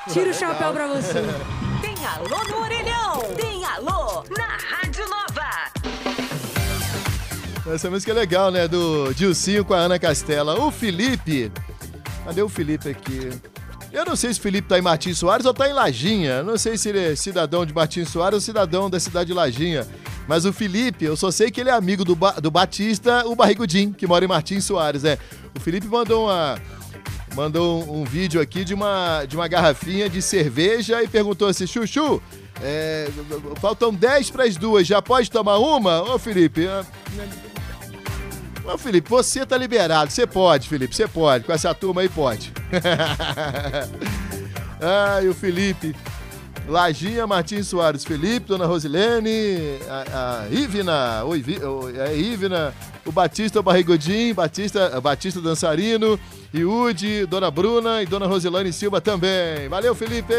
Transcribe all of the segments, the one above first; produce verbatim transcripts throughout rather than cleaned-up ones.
Tira o chapéu pra você. Tem alô no orelhão. Tem alô na Rádio Nova. Essa música é legal, né? Do Dilcinho com a Ana Castela. O Felipe... Cadê o Felipe aqui? Eu não sei se o Felipe tá em Martins Soares ou tá em Lajinha. Não sei se ele é cidadão de Martins Soares ou cidadão da cidade de Lajinha. Mas o Felipe, eu só sei que ele é amigo do, ba do Batista, o Barrigudinho, que mora em Martins Soares, né? O Felipe mandou uma... Mandou um, um vídeo aqui de uma, de uma garrafinha de cerveja e perguntou assim, Chuchu, é, faltam dez para as duas, já pode tomar uma? Ô, Felipe... Ô, Felipe, você tá liberado. Você pode, Felipe, você pode. Com essa turma aí, pode. Ai, o Felipe. Lajinha, Martins Soares. Felipe, Dona Rosilene, a, a Ivna, oi, é Ivna, o Batista, o Barrigudinho, Batista, Batista Dançarino, Iude, Dona Bruna e Dona Rosilane Silva também. Valeu, Felipe!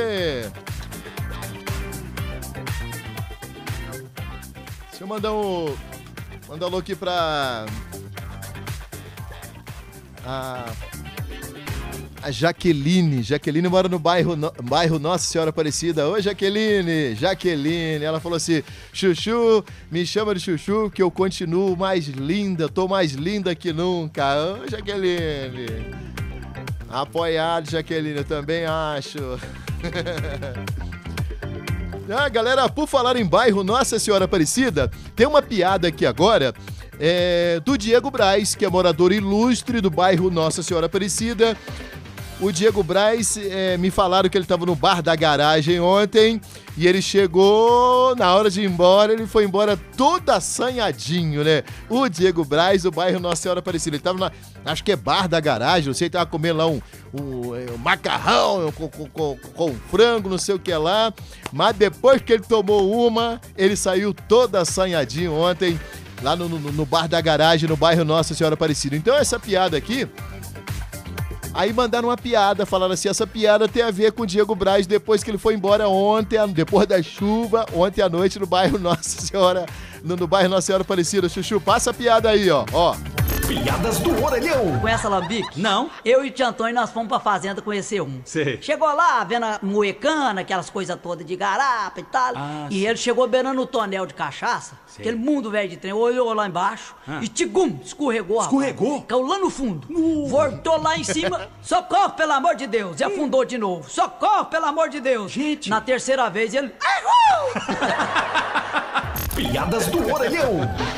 Deixa eu mandar um... Mandar um alô aqui pra... A, a Jaqueline. Jaqueline mora no bairro, no, bairro Nossa Senhora Aparecida. Oi, Jaqueline. Jaqueline. Ela falou assim, Chuchu, me chama de Chuchu que eu continuo mais linda. Tô mais linda que nunca. Oi, Jaqueline. Apoiado, Jaqueline. Eu também acho. Ah, galera, por falar em bairro Nossa Senhora Aparecida, tem uma piada aqui agora é, do Diego Braz, que é morador ilustre do bairro Nossa Senhora Aparecida. O Diego Braz, é, me falaram que ele estava no bar da garagem ontem e ele chegou, na hora de ir embora, ele foi embora todo assanhadinho, né? O Diego Braz, do bairro Nossa Senhora Aparecida. Ele estava na, acho que é bar da garagem, não sei, estava comendo lá um, um, um macarrão com, com, com, com frango, não sei o que lá. Mas depois que ele tomou uma, ele saiu todo assanhadinho ontem, lá no, no, no bar da garagem, no bairro Nossa Senhora Aparecida. Então essa piada aqui... Aí mandaram uma piada, falaram assim, essa piada tem a ver com o Diego Braz depois que ele foi embora ontem, depois da chuva, ontem à noite no bairro Nossa Senhora, no, no bairro Nossa Senhora Aparecida. Chuchu, passa a piada aí, ó, ó. Piadas do Orelhão. Com essa lambique? Não. Eu e o Tio Antônio, nós fomos pra fazenda conhecer um. Sei. Chegou lá, vendo a moecana, aquelas coisas todas de garapa e tal. Ah, e sim. ele chegou beirando o tonel de cachaça, Sei. aquele mundo velho de trem, olhou lá embaixo Ah. e tigum, escorregou. Escorregou? Rapaz. Caiu lá no fundo. Uh. Voltou lá em cima, socorro, pelo amor de Deus. E afundou de novo. Socorro, pelo amor de Deus. Gente. Na terceira vez ele... Piadas do Orelhão.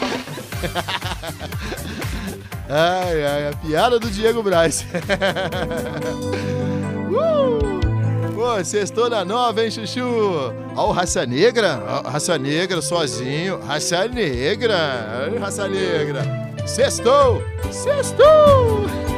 Ai, ai, a piada do Diego Braz. uh! Pô, sextou na nova, hein, Chuchu? Ó, o Raça Negra, ó, Raça Negra sozinho, Raça Negra, Raça Negra. Sextou, sextou.